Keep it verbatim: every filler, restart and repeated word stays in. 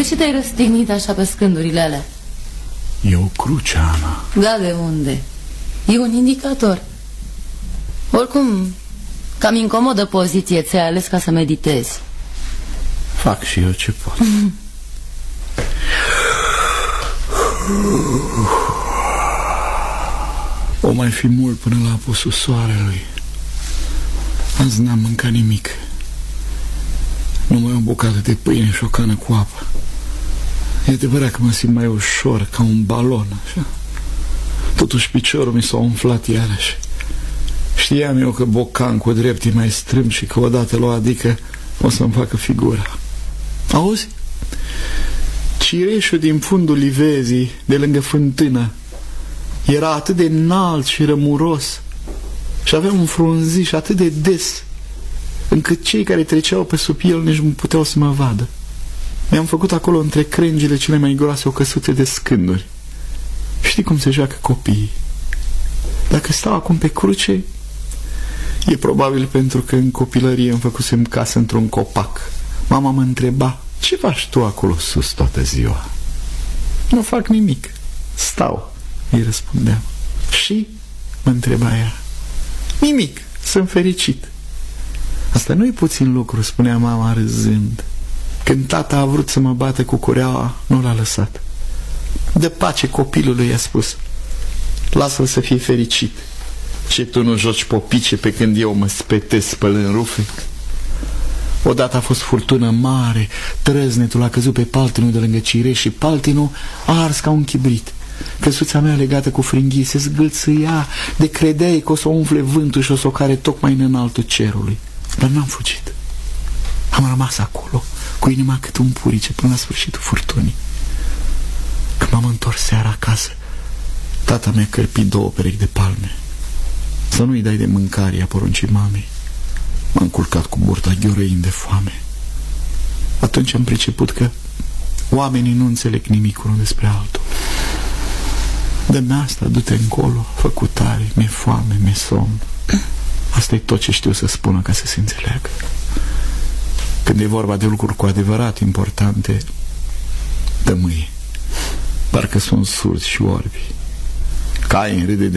De ce te-ai răstignit așa pe scândurile alea? E o cruce, Ana. Da, de unde? E un indicator. Oricum, cam incomodă poziție ți-ai ales ca să meditezi. Fac și eu ce pot. O mai fi mult până la apusul soarelui. Azi n-am mâncat nimic. Numai o bucată de pâine și o cană cu apă. E adevărat că mă simt mai ușor, ca un balon, așa. Totuși piciorul mi s-a umflat iarăși. Știam eu că bocan cu drept e mai strâmb și că odată la o adică o să-mi facă figura. Auzi? Cireșul din fundul livezii, de lângă fântână, era atât de înalt și rămuros și avea un frunziș atât de des, încât cei care treceau pe sub el nici nu puteau să mă vadă. Mi-am făcut acolo între crengile cele mai groase o căsuță de scânduri. Știi cum se joacă copiii? Dacă stau acum pe cruce, e probabil pentru că în copilărie îmi făcusem casă într-un copac. Mama mă întreba: ce faci tu acolo sus toată ziua? Nu fac nimic, stau, îi răspundeam. Și? Mă întreba ea. Nimic, sunt fericit. Asta nu e puțin lucru, spunea mama râzând. Când tata a vrut să mă bată cu cureaua, nu l-a lăsat. Dă pace copilului, i-a spus. Lasă-l să fie fericit. Ce, tu nu joci popice pe când eu mă spetesc spălând rufe? Odată a fost furtună mare, trăznetul a căzut pe paltinul de lângă cireș și paltinul a ars ca un chibrit. Căsuța mea legată cu fringhii se zgâlțâia, de credeai că o să o umfle vântul și o să o care tocmai în înaltul cerului. Dar n-am fugit. Am rămas acolo, cu inima cât un purice, până la sfârșitul furtunii. Când m-am întors seara acasă, tata mi-a cărpit două perechi de palme. Să nu-i dai de mâncare, i-a poruncit mamei. M-am culcat cu burta ghiorăind de foame. Atunci am priceput că oamenii nu înțeleg nimic unul despre altul. Dă-mi asta, du-te încolo, fă cu tare, mi-e foame, mi-e somn. Asta e tot ce știu să spună ca să se înțeleagă. Când e vorba de lucruri cu adevărat importante, tămâie. Parcă sunt surzi și orbi. Cain râde de